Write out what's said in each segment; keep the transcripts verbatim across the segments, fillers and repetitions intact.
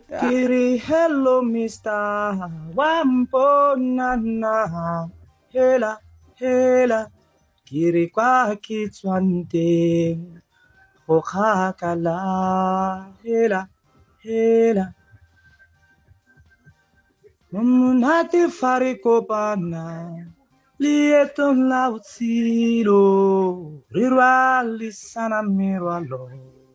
Kiri hello mister Wampo nana hela hela kiri kwa kitwante Okakala hela hela Munati farikopana Lieton lautsiro Rirwali sana mirwalo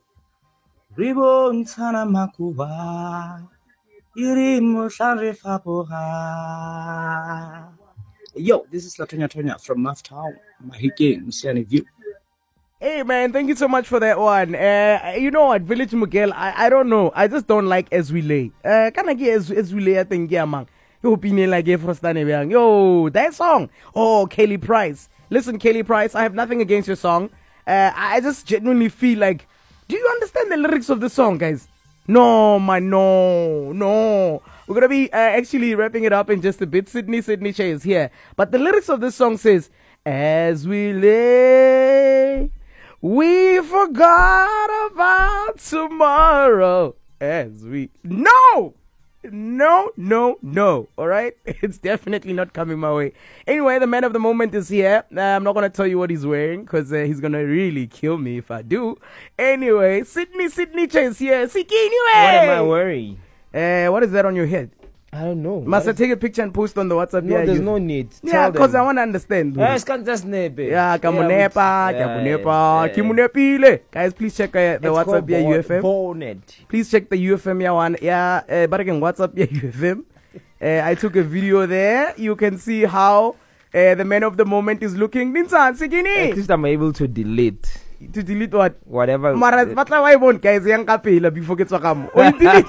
Ribon sana makuba Irimo shanre fapoha. Yo, this is Latonya Tonya from Maftown. Mahike Msiani View. Hey man, thank you so much for that one. Uh, you know what, Village Miguel, I, I don't know. I just don't like As We Lay. Uh, can I get As, As We Lay? I think yeah, man. Your opinion like a frostane bang. Yo, that song. Oh, Kelly Price. Listen, Kelly Price, I have nothing against your song. Uh, I just genuinely feel like, do you understand the lyrics of the song, guys? No, man, no, no. We're gonna be uh, actually wrapping it up in just a bit. Sydney, Sydney Che is here. But the lyrics of this song says, as we lay, we forgot about tomorrow. As we... No! No, no, no. All right? It's definitely not coming my way. Anyway, the man of the moment is here. Uh, I'm not going to tell you what he's wearing because uh, he's going to really kill me if I do. Anyway, Sydney, Sydney Che is here. Sikini, what am I wearing? Uh, what is that on your head? I don't know. Must I take a picture and post on the WhatsApp? No, yeah, there's you... no need. Yeah, because I want to understand. Yeah, kamunepa, kamunepa, kimunepile. Guys, please check uh, the it's WhatsApp yeah, U F M. Bonnet. Please check the U F M yeah one. Yeah, uh, but again, WhatsApp yeah, U F M. Uh, I took a video there. You can see how uh, the man of the moment is looking. Ninsan, Sikini. At least I'm able to delete. To delete what? Whatever. Mara, what I want, guys, young kapela before get come. Oh, he delete.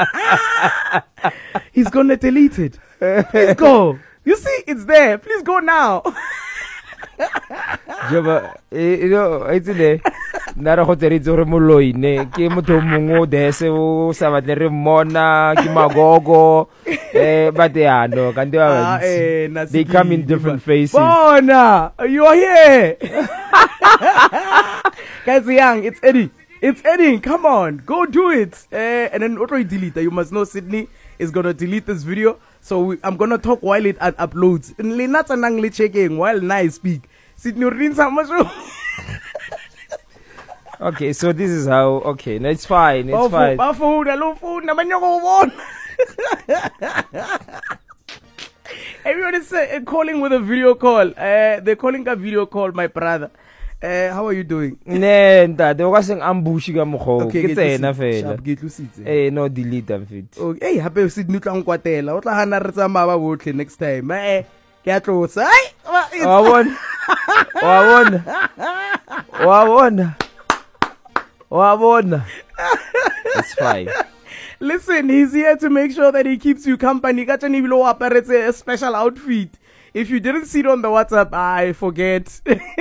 He's gonna delete it. Please go. You see, it's there. Please go now. Joba, you know, it's there. Nara hoteri zore moloi ne ke motho mongo dese o sabatlere mona ke magogo eh but yeah no kanti ba they come in different faces. Bona, you are here. Guys, young, it's Eddie. It's Eddie. Come on, go do it. Uh, and then auto delete. You must know Sydney is gonna delete this video, so we, I'm gonna talk while it uh, uploads. Not anangly checking while I speak. Sydney rinsa masho. Okay, so this is how. Okay, no, it's fine. It's fine. Everyone is uh, calling with a video call. Uh, they're calling a video call, my brother. Uh, how are you doing? Nenda, they were saying ambush ka mokho. Okay, ke tsena fela. Eh no delete am fit. Okay, hey, hape sit nutla nkwatela. O tla hana re tsa maba botle next time. Eh, ke a tlosa. Ai, wa bona. Wa bona. Wa bona. Wa bona. It's fine. Listen, he's here to make sure that he keeps you company. Kachani bilo aparetse a special outfit. If you didn't see it on the WhatsApp, I forget.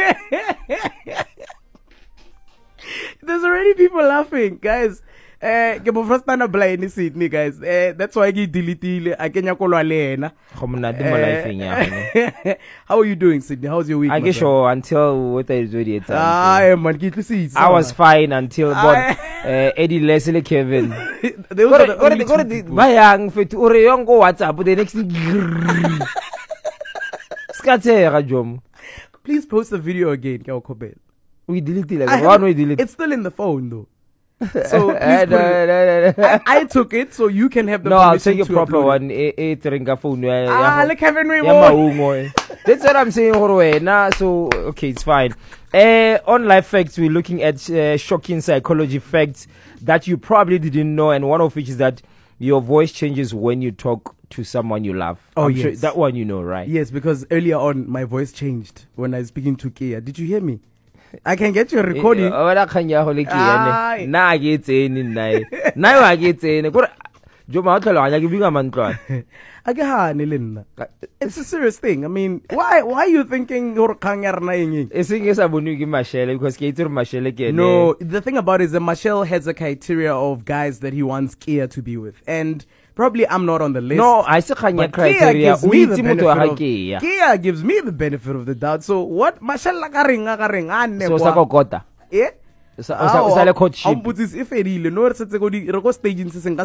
There's already people laughing, guys. Eh, ke bo first time blind Sydney, guys. Eh, that's why I get deleted. I kenya kolwa lena. How are you doing, Sydney? How's your week? I guess sure until what I do it. Ah, man, get to see. I was fine until but uh, Eddie Leslie Kevin. They were the only two people. Bayang fit ore yongo WhatsApp the next Please post the video again, we deleted it. One we delete. It's still in the phone though. So please put it. I, I took it so you can have the no, I'll take a proper one. A phone. Ah, like Kevin we That's what I'm saying. Nah, so okay, it's fine. Uh, on Life Facts, we're looking at uh, shocking psychology facts that you probably didn't know, and one of which is that your voice changes when you talk to someone you love. Oh, I'm yes. Sure that one you know, right? Yes, because earlier on my voice changed when I was speaking to Kia. Did you hear me? I can get you a recording. Na get in na. Na wa get in. It's a serious thing. I mean, why why are you thinking because No, the thing about it is that Michelle has a criteria of guys that he wants Kia to be with. And probably I'm not on the list. No, I say criteria. Kia gives, me the benefit of, Kia gives me the benefit of the doubt. So what Michelle la ka ring ka ring so sa kokota. Yeah. Sa sa le courtship. Am putsi e fedile no re setse go di re go staging se seng